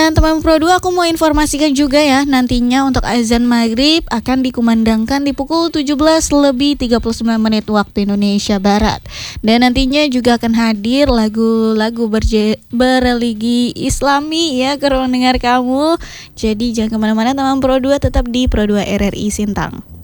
Dan teman Pro 2, aku mau informasikan juga ya, nantinya untuk azan maghrib akan dikumandangkan di pukul 17:39 waktu Indonesia Barat. Dan nantinya juga akan hadir lagu-lagu berreligi Islami ya ke ruang dengar kamu. Jadi jangan kemana-mana teman Pro 2, tetap di Pro 2 RRI Sintang.